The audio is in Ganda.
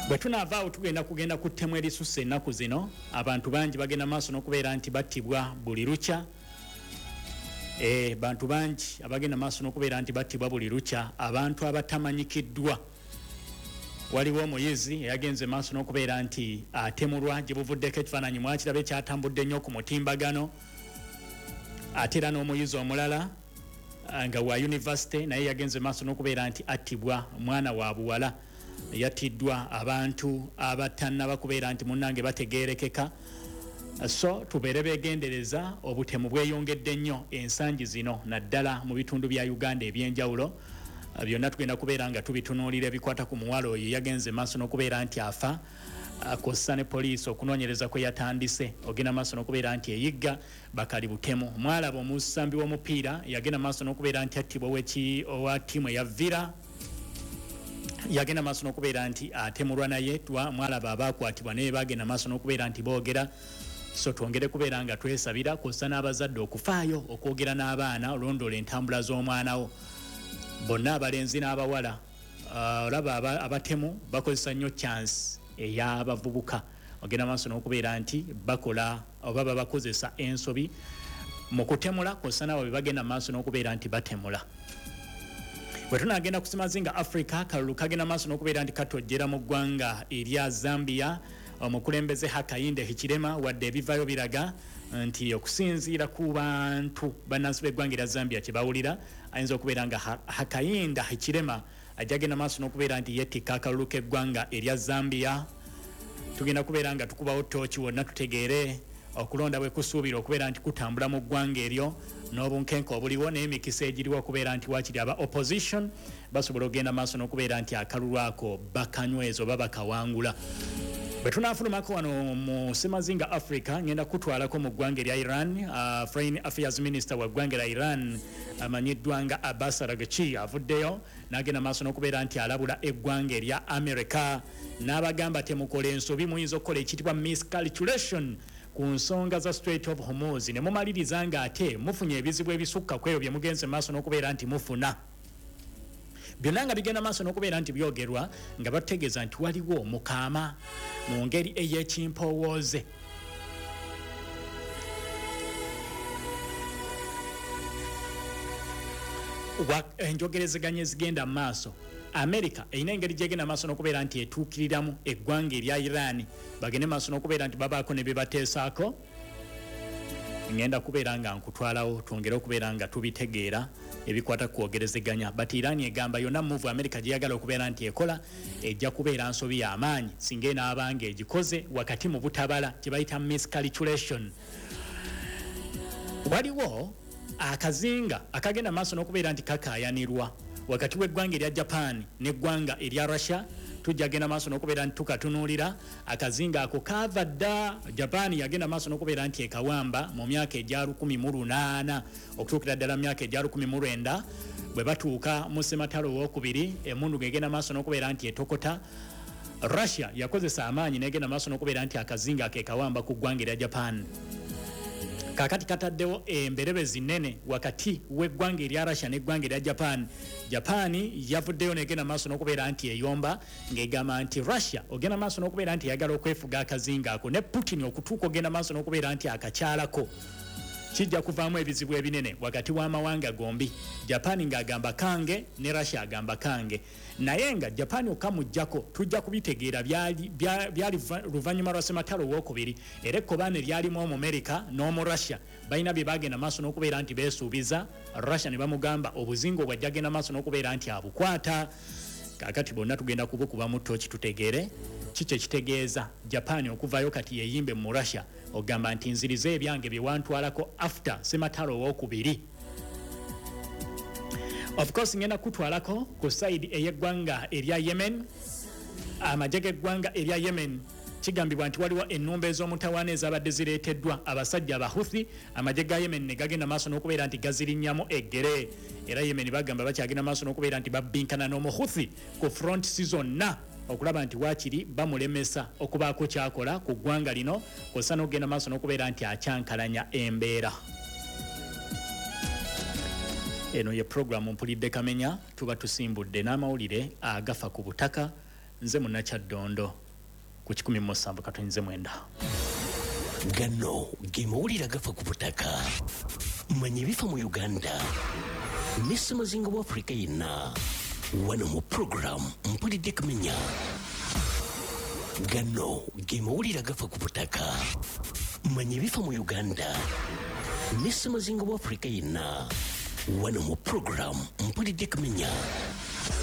bwe tunaavaawo kugenda kuttemu erisusse ennaku zino abantu bangi bagenda maaso n'okubeera nti battibwa buli lukya. Bantu bangi abagenda maaso n'okubeera nti battibwa buli lukya, abantu abatamanyikiddwa. Waliwo omuyizi eyagenze maaso n'okubeera nti atemulwa gye buvuddeko ekifaananyi mwakirabe kyatambudde nnyo ku mutimbagano. Ate era n'omuyizi omulala nga wa university naye yagenze maaso n'okubeera nti attibwa, mwana wa buwala yattiddwa, abantu abatannaba kubeera nti munnange bategeerekeka. So tubeere beegendereza, obutemu bweyongedde nnyo ensangi zino naddala mu bitundu bya Uganda eby'enjawulo. Byonna tugenda kubeera nga tubitunuulira ebikwata ku muwala oyo yagenze maaso n'okubeera nti afa, kossa ne poliisi okunoonyereza kwe yatandise. Ogenda maaso n'okubeera nti eyigga bakali butemu. Mwalaba omusambi w'omupiira yagenda maaso n'okubeera nti attibwa owa ttiimu eya Villa, yagenda maaso n'okubeera nti atemulwa naye. Mwalaba abaakwatibwa naye bagenda maaso n'okubeera nti boogera. So twongere kubeera nga twesabira, kossa n'abazadde okufaayo okwogera n'abaana olondoola entambula z'omwana wo. Bonna abalenzi n'abawala, olaba abatemu bakozesa nnyo chance ey'abavubuka. Ogenda maaso n'okubeera nti bakola oba babakozesa ensobi mu kutemula, kossa n'abo be bagenda maaso n'okubeera nti batemula. Bwe tunaagenda kusimazinga Africa, kalulu kagenda maaso n'okubeera nti katojjera mu ggwanga erya Zambia. Omukulembeze Hakainde Hichilema wadde ebivaayo biraga nti okusinziira ku bantu bannansi b'eggwanga erya Zambia kye bawulira, ayinza okubeera nga Hakainde Hichilema ajja genda maaso n'okubeera nti yettika akalulu k'eggwanga erya Zambia. Tugenda kubeera nga tukubawo ttooki wonna tutegeere okulonda bwe kusuubira okubeera nti kutambula mu ggwanga eryo, n'obunkenke obuliwo n'emikisa egiriwo okubeera nti waakiri aba opposition basobola okugenda maaso n'okubeera nti akalulu ako bakanyweza oba bakawangula. Bwe tunaafulumako wano mu Semazinga Africa, ngenda kutwalako mu ggwanga erya Iran. Foreign Affairs Minister wa ggwanga erya Iran amanyiddwa nga Abbas Araghchi avuddeyo n'agenda maaso n'okubeera nti alabula eggwanga erya America, n'abagamba temukola ensobi, muyinza okukola ekiyitibwa miscalculation ku nsonga za Strait of Hormuz, ne mumaliriza nga ate mufunye ebizibu ebisukka ku ebyo bye mugenze maaso n'okubeera nti mufuna. Byonna nga bigenda maaso n'okubeera nti byogerwa nga bategeeza nti waliwo mukaama mu ngeri ey'ekimpowooze. Enjogerezeganya ezigenda mu maaso. America erina engeri gyegenda maaso n'okubeera nti etuukiriramu eggwanga erya Iran, bagende maaso n'okubeera nti babaako ne bye bateesaako. Ngenda kubeera nga nkutwalawo twongere okubeera nga tubitegeera ebikwata ku kwogerezeganya. But Iran egamba yonna move America gye yagala okubeera nti ekola ejja kubeera nsobi y'amaanyi singa enaabanga egikoze wakati mu butabala kye bayita miscalculation. Waliwo akazinga akagenda maaso n'okubeera nti kakaayanirwa wakati w'eggwanga erya Japan n'eggwanga erya Russia. Tujja genda maaso n'okubeera nti tukatunuulira. Akazinga ako kaava dda. Japan yagenda maaso n'okubeera nti ekawamba mu myaka egya 18 okutuukira ddala mu myaka egya 19 bwe batuuka mu ssematalo owookubiri, emmundu ng'egenda maaso n'okubeera nti etokota. Russia yakozesa amaanyi n'egenda maaso n'okubeera nti akazinga ke kawamba ku ggwanga erya Japan. Kakati kataddewo emberebezi nnene wakati w'eggwanga erya Russia n'eggwanga erya Japan. Japan yavuddeyo n'egenda maaso n'okubeera nti eyomba ng'egamba nti Russia ogenda maaso n'okubeera nti eyagala okwefuga akazinga ako, ne Putin okutuuka ogenda maaso n'okubeera nti akakyalako. Kijja kuvaamu ebizibu ebinene wakati w'amawanga gombi. Japan ng'agamba kange ne Russia agamba kange. Naye nga Japan okamujjako tujja kubitegeera byali luvannyuma lwa ssematalo owookubiri, era ekkobaane lyalimu omu America n'omu Russia balina bye bagenda maaso n'okubeera nti beesuubiza. Russia ne bamugamba obuzingo bwajja agenda maaso n'okubeera nti abukwata. Kaakati bonna tugenda kubukuba mu ttooki tutegeere kiki ekitegeeza Japan okuvaayo kati yeyimbe mu Russia ogamba nti nzirize ebyange bye wantwalako after ssematalo owookubiri. Of course ngenda kutwalako ku side ey'eggwanga erya Yemen. Amagye g'eggwanga erya Yemen kigambibwa nti waliwo ennumba ez'omutawaana ezabadde zireeteddwa abasajja Abahuthi. Amagye ga Yemen ne gagenda maaso n'okubeera nti gazirinnyamu eggere, era Yemen bagamba bakyagenda maaso n'okubeera nti babbinkana n'Omuhuthi ku front zonna okulaba nti waakiri bamulemesa okubaako kyakola ku ggwanga lino, kw'ossa n'okugenda maaso n'okubeera nti akyankalanya embeera. Eno ye programu Mpulidde Kamenya, tuba tusimbudde n'amawulire agafa ku butaka nze Munnakyadondo ku 17/9. Gano ge mawulire agafa ku butaka. Manya ebifa mu Uganda ne Ssemazinga w'Afrika yenna. Wano mu program mpulidde kumenya. Gano ge mawulire agafa ku butaka. Manya ebifa mu Uganda ne Ssemazinga w'Afrika yenna. Wano mu program mpulidde kumenya.